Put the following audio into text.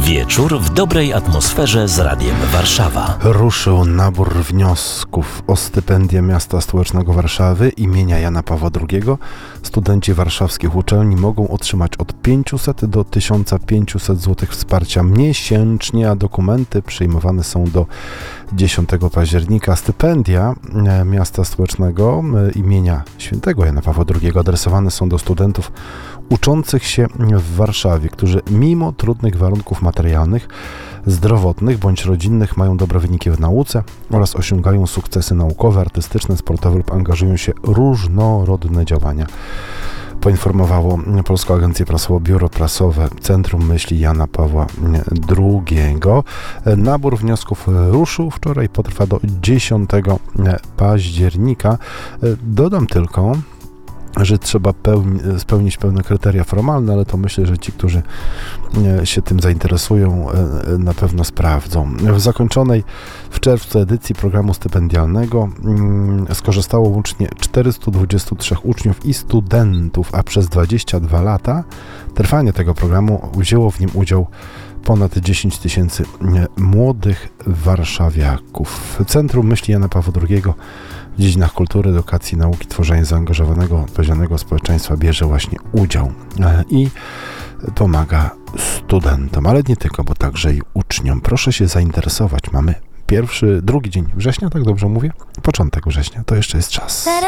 Wieczór w dobrej atmosferze z Radiem Warszawa. Ruszył nabór wniosków o stypendię Miasta Stołecznego Warszawy imienia Jana Pawła II. Studenci warszawskich uczelni mogą otrzymać od 500 do 1500 zł wsparcia miesięcznie, a dokumenty przyjmowane są do 10 października. Stypendia Miasta Stołecznego imienia Świętego Jana Pawła II adresowane są do studentów uczących się w Warszawie, którzy mimo trudnych warunków materialnych, zdrowotnych bądź rodzinnych mają dobre wyniki w nauce oraz osiągają sukcesy naukowe, artystyczne, sportowe lub angażują się w różnorodne działania. Poinformowało Polską Agencję Prasową Biuro Prasowe Centrum Myśli Jana Pawła II. Nabór wniosków ruszył wczoraj, potrwa do 10 października. Dodam tylko, że trzeba spełnić pewne kryteria formalne, ale to myślę, że ci, którzy się tym zainteresują, na pewno sprawdzą. W zakończonej w czerwcu edycji programu stypendialnego skorzystało łącznie 423 uczniów i studentów, a przez 22 lata trwania tego programu wzięło w nim udział ponad 10 tysięcy młodych warszawiaków. Centrum Myśli Jana Pawła II w dziedzinach kultury, edukacji, nauki, tworzenia zaangażowanego, odpowiedzialnego społeczeństwa bierze właśnie udział i pomaga studentom, ale nie tylko, bo także i uczniom. Proszę się zainteresować. Mamy drugi dzień września, tak dobrze mówię? Początek września, to jeszcze jest czas.